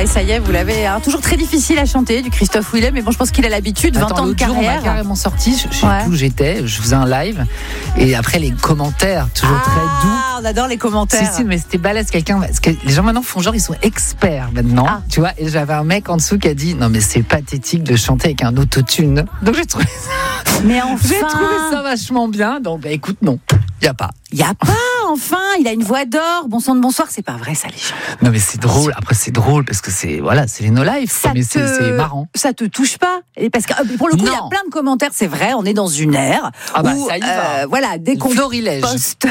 et ça y est, vous l'avez. Toujours très difficile à chanter du Christophe Willem, mais bon, je pense qu'il a l'habitude. 20 ans de carrière. On m'a carrément sorti. Je sais plus où j'étais. Je faisais un live et après les commentaires, toujours très doux. On adore les commentaires. Si, mais c'était balèze quelqu'un. Parce que les gens maintenant font genre ils sont experts maintenant, tu vois. Et j'avais un mec en dessous qui a dit non mais c'est pathétique de chanter avec un autotune. Donc j'ai trouvé ça. Mais enfin. J'ai trouvé ça vachement bien. Donc écoute non, y a pas. Enfin, il a une voix d'or. Bon sang de bonsoir, c'est pas vrai ça les gens. Non mais c'est drôle. Après c'est drôle parce que c'est les no life. Mais c'est marrant. Ça te touche pas. Et parce que pour le coup, il y a plein de commentaires. C'est vrai, on est dans une ère où ça y va. voilà, dès qu'on poste.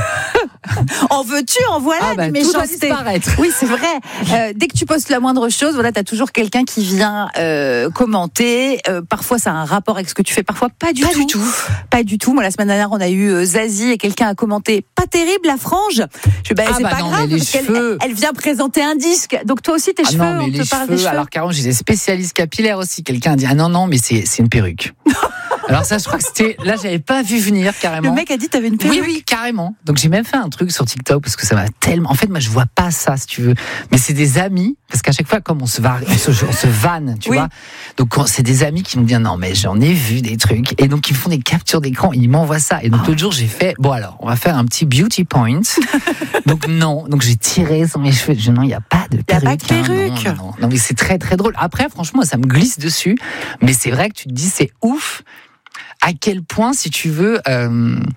En veux-tu, en voilà, des méchancetés. Tout doit disparaître. Oui, c'est vrai. Dès que tu postes la moindre chose, voilà, t'as toujours quelqu'un qui vient commenter. Parfois, ça a un rapport avec ce que tu fais. Parfois, pas du tout. Pas du tout. Moi, la semaine dernière, on a eu Zazie et quelqu'un a commenté pas terrible la frange. C'est pas grave parce qu'elle vient présenter un disque. Donc toi aussi, tes cheveux, on te parle des cheveux. Alors carrément, j'ai des spécialistes capillaires aussi. Quelqu'un a dit non, mais c'est une perruque. Alors ça, je crois que c'était... Là, j'avais pas vu venir, carrément. Le mec a dit t'avais une perruque. Oui, carrément. Donc j'ai même fait un truc sur TikTok, parce que ça m'a tellement... En fait, moi, je vois pas ça, si tu veux. Mais c'est des amis, parce qu'à chaque fois, comme on se vanne, tu vois. Donc c'est des amis qui me disent non, mais j'en ai vu des trucs. Et donc, ils me font des captures d'écran, ils m'envoient ça. Et donc, l'autre jour, j'ai fait, bon alors, on va faire un petit beauty point. Donc non. Donc j'ai tiré sur mes cheveux. Je dis non, il n'y a pas de perruque. Il n'y a pas de perruque. Non, mais c'est très, très drôle. Après, franchement, ça me glisse dessus. Mais c'est vrai que tu te dis, c'est ouf. À quel point, si tu veux, à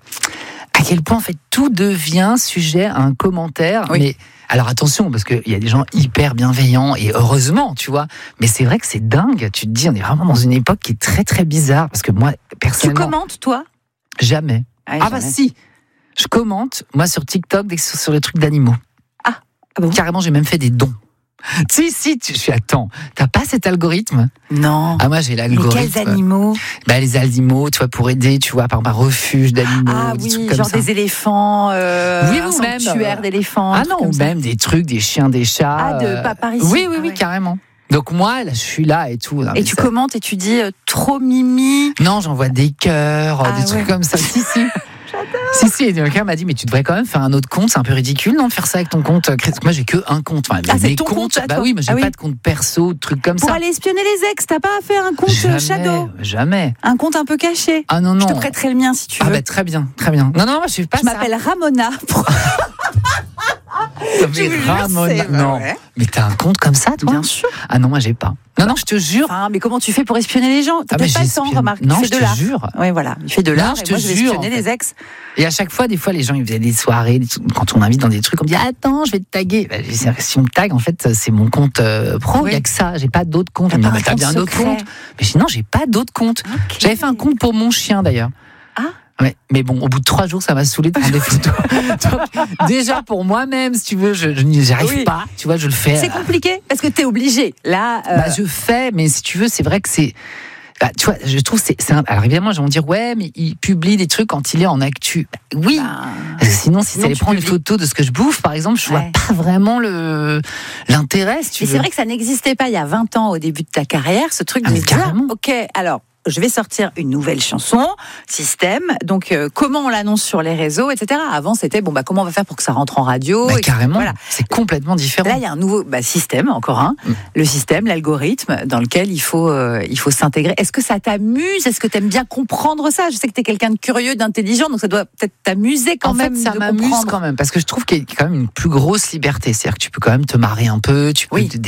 quel point en fait tout devient sujet à un commentaire. Oui. Mais alors attention, parce qu'il y a des gens hyper bienveillants et heureusement, tu vois. Mais c'est vrai que c'est dingue. Tu te dis, on est vraiment dans une époque qui est très très bizarre. Parce que moi, personnellement, tu commentes toi ? Jamais. Jamais. Si. Je commente moi sur TikTok sur les trucs d'animaux. Ah bon ? Carrément, j'ai même fait des dons. Si, attends, t'as pas cet algorithme ? Non. Moi j'ai l'algorithme. Mais quels animaux ? Les animaux, tu vois, pour aider, tu vois, par refuge d'animaux. Ah oui, genre des éléphants, un sanctuaire d'éléphants. Ah non, ou même des trucs, des chiens, des chats. Pas par ici. Oui, carrément. Donc moi, là, je suis là et tout. Et tu commentes et tu dis trop mimi. Non, j'envoie des cœurs, des trucs comme ça. Si. J'adore. Si, quelqu'un m'a dit, mais tu devrais quand même faire un autre compte, c'est un peu ridicule, non, de faire ça avec ton compte. Moi, j'ai que un compte. C'est ton compte. Oui, mais j'ai pas de compte perso, de trucs comme ça. Pour aller espionner les ex, t'as pas à faire un compte shadow. Jamais. Un compte un peu caché. Ah non. Je te prêterai le mien si tu veux. Très bien. Non, moi, je suis pas ça. Je m'appelle Ramona. Ramona. Non. Mais t'as un compte comme ça, toi ? Bien sûr. Ah non, moi, j'ai pas. Non, je te jure. Mais comment tu fais pour espionner les gens ? T'as peut-être pas le temps, remarque. Non, je te jure. Oui, voilà. Il fait de l'art et moi, je vais espionner les ex. Et à chaque fois, des fois, les gens, ils faisaient des soirées, quand on invite dans des trucs, on me dit, attends, je vais te taguer. Si on me tag, en fait, c'est mon compte pro, il n'y a que ça. J'ai pas d'autres comptes. T'as bien un autre compte. Mais sinon, j'ai pas d'autres comptes. Okay. J'avais fait un compte pour mon chien, d'ailleurs. Ouais, mais bon, au bout de 3 jours, ça m'a saoulé de prendre des photos. Donc, déjà, pour moi-même, si tu veux, je n'y arrive pas. Tu vois, je le fais. C'est compliqué, parce que t'es obligé. Là, je fais, mais si tu veux, c'est vrai que c'est... tu vois, je trouve alors évidemment, ils vont me dire, ouais, mais il publie des trucs quand il est en actu. Oui. Parce que sinon, si ça allait prendre une photo de ce que je bouffe, par exemple, je vois pas vraiment l'intérêt, si tu veux. C'est vrai que ça n'existait pas il y a 20 ans, au début de ta carrière, ce truc de dire, ok, alors... Je vais sortir une nouvelle chanson, Système. Donc, comment on l'annonce sur les réseaux, etc. Avant, c'était comment on va faire pour que ça rentre en radio. Carrément, voilà. C'est complètement différent. Là, il y a un nouveau système, encore un. Le système, l'algorithme, dans lequel il faut s'intégrer. Est-ce que ça t'amuse ? Est-ce que tu aimes bien comprendre ça ? Je sais que tu es quelqu'un de curieux, d'intelligent, donc ça doit peut-être t'amuser quand même. En fait, ça m'amuse quand même, parce que je trouve qu'il y a quand même une plus grosse liberté. C'est-à-dire que tu peux quand même te marrer un peu, tu peux